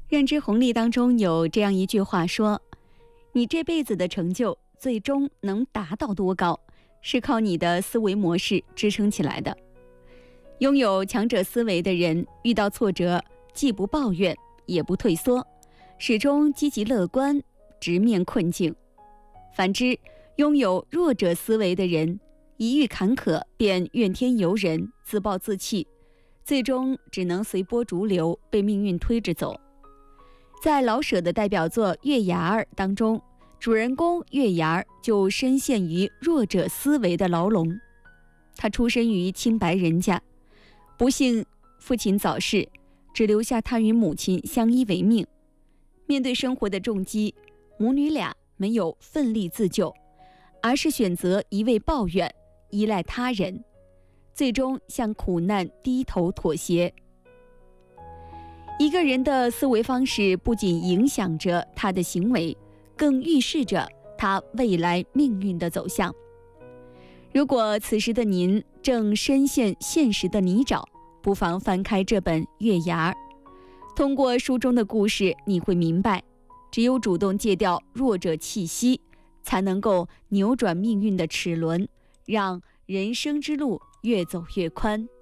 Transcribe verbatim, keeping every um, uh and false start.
认知红利当中有这样一句话说，你这辈子的成就最终能达到多高，是靠你的思维模式支撑起来的。拥有强者思维的人，遇到挫折既不抱怨也不退缩，始终积极乐观，直面困境。反之，拥有弱者思维的人，一遇坎坷便怨天尤人，自暴自弃，最终只能随波逐流，被命运推着走。在老舍的代表作《月牙儿》当中，主人公月牙儿就深陷于弱者思维的牢笼。他出身于清白人家，不幸父亲早逝，只留下他与母亲相依为命。面对生活的重击，母女俩没有奋力自救，而是选择一味抱怨，依赖他人，最终向苦难低头妥协。一个人的思维方式不仅影响着他的行为，更预示着他未来命运的走向。如果此时的您正深陷现实的泥沼，不妨翻开这本《月牙儿》，通过书中的故事，你会明白，只有主动戒掉弱者气息，才能够扭转命运的齿轮，让人生之路越走越宽。